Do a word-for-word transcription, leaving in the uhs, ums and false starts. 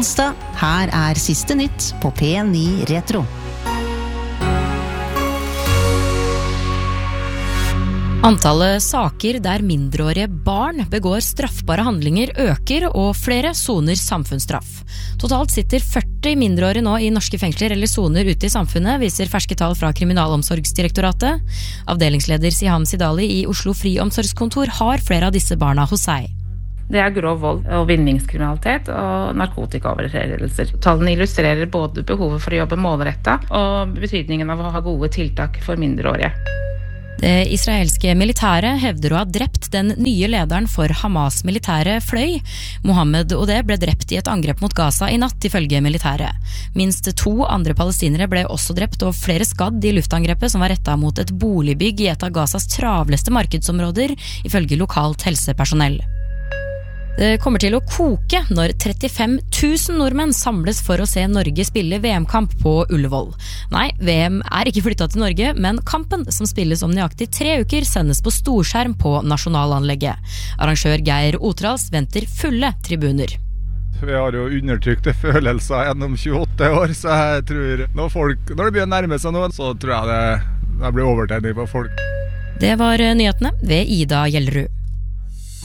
onsdag. Her er siste nytt på P ni Retro. Antallet saker der mindreårige barn begår straffbare handlinger øker, og flere soner samfunnsstraff. Totalt sitter førti mindreårige nå i norske fengsler eller soner ute i samfunnet, viser ferske tall fra Kriminalomsorgsdirektoratet. Avdelingsleder Siham Sidali i Oslo Friomsorgskontor har flere av disse barna hos seg. Det er grov vold og vinningskriminalitet og narkotikaovertredelser. Tallene illustrerer både behovet for å jobbe målrettet og betydningen av å ha gode tiltak for mindreårige. Det israelske militæret hevder å ha drept den nye lederen for Hamas militære fløy. Mohammed Odeh ble drept i et angrep mot Gaza i natt, ifølge militæret. Minst to andre palestinere ble også drept og flere skadd i luftangrepet som var rettet mot et boligbygg i et av Gazas travleste markedsområder, ifølge lokalt helsepersonell. Det kommer til å koke når trettifem tusen nordmenn samles for å se Norge spille V M-kamp på Ullevål. Nei, V M er ikke flyttet til Norge, men kampen, som spilles om nøyaktig tre uker, sendes på storskjerm på nasjonalanlegget. Arrangør Geir Otrals venter fulle tribuner. Vi har jo undertrykte følelser gjennom tjueåtte år, så jeg tror når, folk, når det begynner å nærme seg noe, så tror jeg det, det blir overtenning på folk. Det var nyhetene ved Ida Gjellerud.